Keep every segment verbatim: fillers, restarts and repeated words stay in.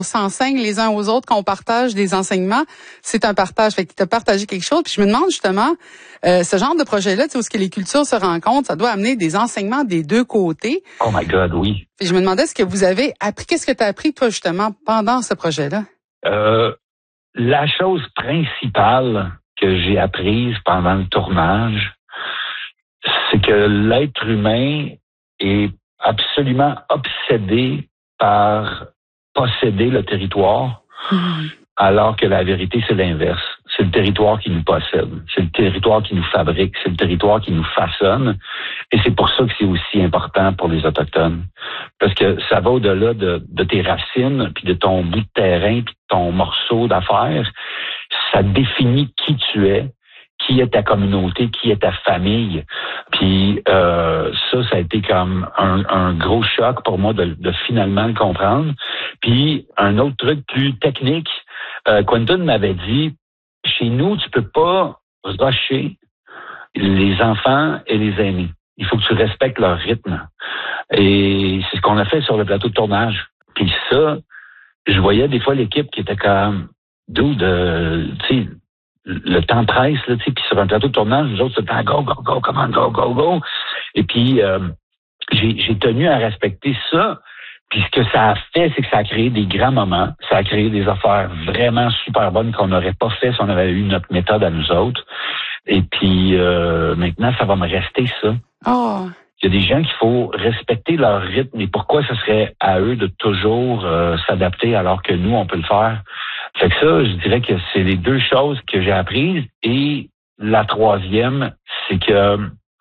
On s'enseigne les uns aux autres, qu'on partage des enseignements, c'est un partage. Fait que tu as partagé quelque chose. Puis je me demande justement, euh, ce genre de projet-là, tu sais, où ce que les cultures se rencontrent, ça doit amener des enseignements des deux côtés. Oh my God, oui. Puis je me demandais ce que vous avez appris. Qu'est-ce que tu as appris, toi, justement, pendant ce projet-là? Euh, la chose principale que j'ai apprise pendant le tournage, c'est que l'être humain est absolument obsédé par posséder le territoire, mmh. alors que la vérité, c'est l'inverse. C'est le territoire qui nous possède. C'est le territoire qui nous fabrique. C'est le territoire qui nous façonne. Et c'est pour ça que c'est aussi important pour les Autochtones. Parce que ça va au-delà de, de tes racines, puis de ton bout de terrain, puis de ton morceau d'affaires. Ça définit qui tu es, qui est ta communauté, qui est ta famille. Puis euh, ça, ça a été comme un, un gros choc pour moi de, de finalement le comprendre. Puis un autre truc plus technique, euh, Quentin m'avait dit, chez nous, tu peux pas rusher les enfants et les aînés. Il faut que tu respectes leur rythme. Et c'est ce qu'on a fait sur le plateau de tournage. Puis ça, je voyais des fois l'équipe qui était comme, d'où de, tu sais, le temps presse, là, tu sais, puis sur un plateau de tournage, nous autres, c'était go, go, go, come on, go, go, go. Et puis, euh, j'ai, j'ai tenu à respecter ça. Puis ce que ça a fait, c'est que ça a créé des grands moments. Ça a créé des affaires vraiment super bonnes qu'on n'aurait pas fait si on avait eu notre méthode à nous autres. Et puis, euh, maintenant, ça va me rester ça. Oh. Il y a des gens qu'il faut respecter leur rythme. Et pourquoi ce serait à eux de toujours euh, s'adapter alors que nous, on peut le faire? Fait que ça, je dirais que c'est les deux choses que j'ai apprises. Et la troisième, c'est que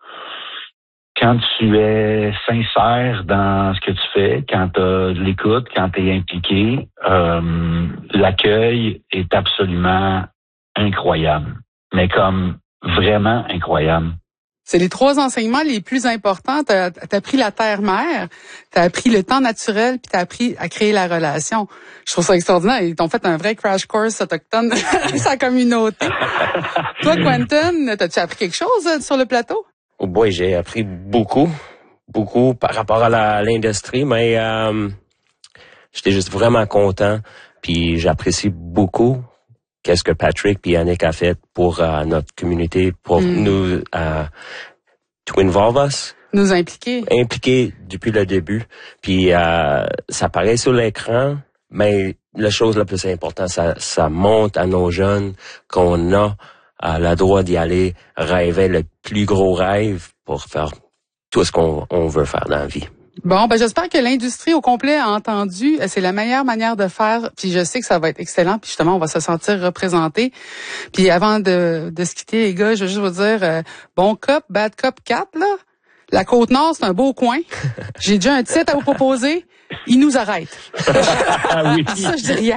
quand tu es sincère dans ce que tu fais, quand tu as de l'écoute, quand tu es impliqué, euh, l'accueil est absolument incroyable. Mais comme vraiment incroyable. C'est les trois enseignements les plus importants. Tu as appris la terre-mère, tu as appris le temps naturel, puis tu as appris à créer la relation. Je trouve ça extraordinaire. Ils t'ont fait un vrai crash course autochtone sa communauté. Toi, Quentin, t'as-tu appris quelque chose sur le plateau? Oh boy, j'ai appris beaucoup, beaucoup par rapport à, la, à l'industrie, mais euh, j'étais juste vraiment content, puis j'apprécie beaucoup qu'est-ce que Patrick et Yannick a fait pour euh, notre communauté, pour mm. nous euh, to involve us. Nous impliquer. Impliquer depuis le début. Puis euh, ça paraît sur l'écran, mais la chose la plus importante, ça, ça montre à nos jeunes qu'on a euh, le droit d'y aller rêver le plus gros rêve pour faire tout ce qu'on on veut faire dans la vie. Bon, ben j'espère que l'industrie au complet a entendu. C'est la meilleure manière de faire. Puis je sais que ça va être excellent. Puis justement, on va se sentir représenté. Puis avant de, de se quitter, les gars, je veux juste vous dire, euh, bon cop, bad cop quatre, là. La Côte-Nord, c'est un beau coin. J'ai déjà un titre à vous proposer. Ils nous arrêtent. Ah oui. Ça, je dis rien.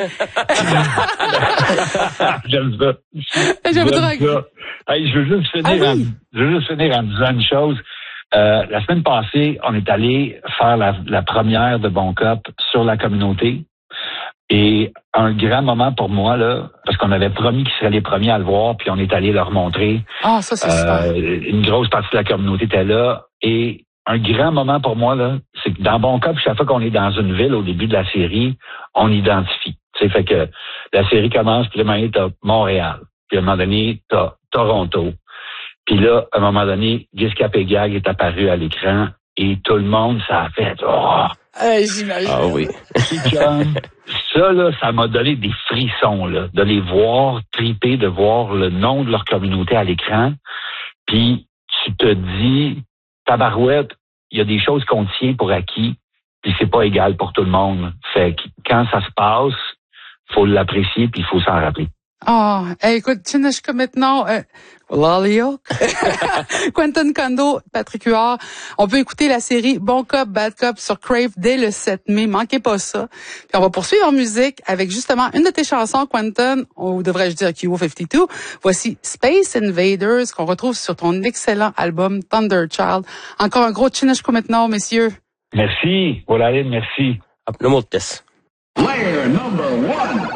J'aime ça. Je vais vous dire ça. Hey, je veux juste finir, ah oui. en, je veux juste finir en disant une chose. Euh, la semaine passée, on est allé faire la, la première de Bon Cop sur la communauté. Et un grand moment pour moi, là, parce qu'on avait promis qu'ils seraient les premiers à le voir, puis on est allé leur montrer. Ah, ça, c'est euh, super. Une grosse partie de la communauté était là. Et un grand moment pour moi, là, c'est que dans Bon Cop, chaque fois qu'on est dans une ville au début de la série, on identifie. Tu sais, fait que la série commence, puis à un moment donné, t'as Montréal. Puis à un moment donné, t'as Toronto. Puis là, à un moment donné, Giscapéguag est apparu à l'écran et tout le monde, ça a fait « Oh! » Euh, j'imagine. Ah oui. Ça, là, ça m'a donné des frissons, là, de les voir triper, de voir le nom de leur communauté à l'écran. Puis tu te dis, tabarouette, il y a des choses qu'on tient pour acquis, puis c'est pas égal pour tout le monde. Fait que quand ça se passe, faut l'apprécier puis il faut s'en rappeler. Oh, hey, écoute, Chineshka maintenant, euh, Lalio, Quentin Kondo, Patrick Huard. On peut écouter la série Bon Cop, Bad Cop sur Crave dès le sept mai. Manquez pas ça. Puis on va poursuivre en musique avec justement une de tes chansons, Quentin, ou devrais-je dire Q O cinquante-deux. Voici Space Invaders qu'on retrouve sur ton excellent album Thunder Child. Encore un gros Chineshka maintenant, messieurs. Merci. Voilà, merci. Applaudissements. Player number one.